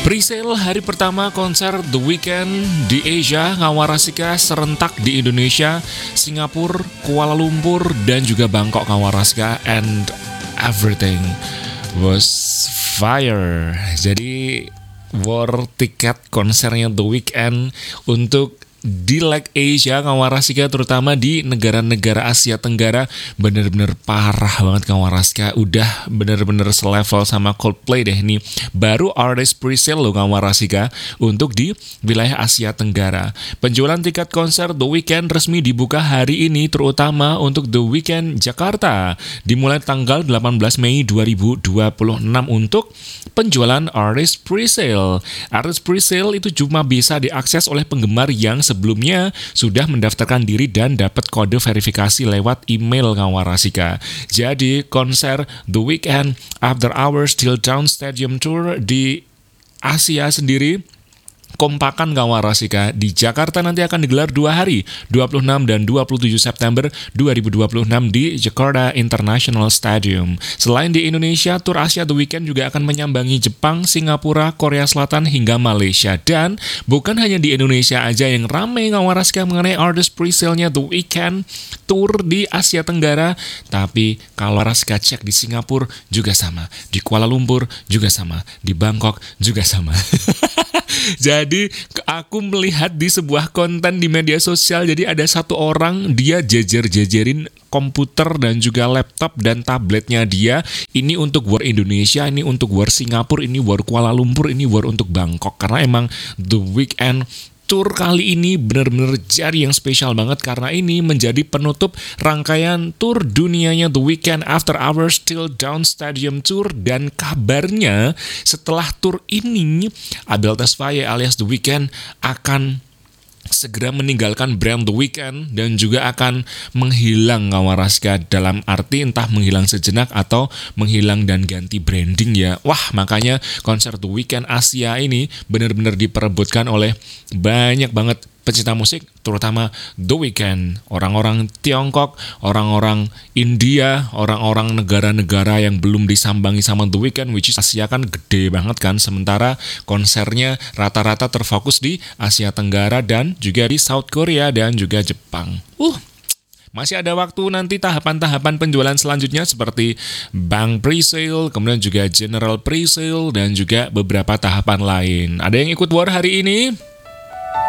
Presale hari pertama konser The Weeknd di Asia ngawarasika serentak di Indonesia, Singapura, Kuala Lumpur, dan juga Bangkok ngawarasika, and everything was fire. Jadi war tiket konsernya The Weeknd untuk di leg Asia ngawarasika, terutama di negara-negara Asia Tenggara, bener-bener parah banget ngawarasika. Udah bener-bener selevel sama Coldplay deh nih. Baru artist presale lo ngawarasika untuk di wilayah Asia Tenggara. Penjualan tiket konser The Weeknd resmi dibuka hari ini, terutama untuk The Weeknd Jakarta, dimulai tanggal 18 Mei 2026 untuk penjualan artist presale. Artist presale itu cuma bisa diakses oleh penggemar yang sebelumnya sudah mendaftarkan diri dan dapat kode verifikasi lewat email ngawarasika. Jadi konser The Weeknd After Hours Till Dawn Stadium Tour di Asia sendiri kompakan ngawarasika di Jakarta nanti akan digelar 2 hari, 26 dan 27 September 2026 di Jakarta International Stadium. Selain di Indonesia, tur Asia The Weeknd juga akan menyambangi Jepang, Singapura, Korea Selatan hingga Malaysia. Dan bukan hanya di Indonesia aja yang ramai ngawarasika mengenai artist presale-nya The Weeknd tour di Asia Tenggara, tapi kalau Raska cek di Singapura juga sama, di Kuala Lumpur juga sama, di Bangkok juga sama. Jadi aku melihat di sebuah konten di media sosial, jadi ada satu orang dia jejer-jejerin komputer dan juga laptop dan tabletnya dia. Ini untuk war Indonesia, ini untuk war Singapura, ini war Kuala Lumpur, ini war untuk Bangkok. Karena emang The Weeknd tour kali ini benar-benar jadi yang spesial banget, karena ini menjadi penutup rangkaian tour dunianya The Weeknd After Hours Till Dawn Stadium Tour. Dan kabarnya setelah tour ini Abel Tesfaye alias The Weeknd akan segera meninggalkan brand The Weeknd dan juga akan menghilang ngawarasika, dalam arti entah menghilang sejenak atau menghilang dan ganti branding ya. Wah, makanya konser The Weeknd Asia ini benar-benar diperebutkan oleh banyak banget pecinta musik, terutama The Weeknd, orang-orang Tiongkok, orang-orang India, orang-orang negara-negara yang belum disambangi sama The Weeknd, which is Asia kan gede banget kan, sementara konsernya rata-rata terfokus di Asia Tenggara dan juga di South Korea dan juga Jepang. Masih ada waktu nanti tahapan-tahapan penjualan selanjutnya seperti bank presale, kemudian juga general presale, dan juga beberapa tahapan lain. Ada yang ikut war hari ini?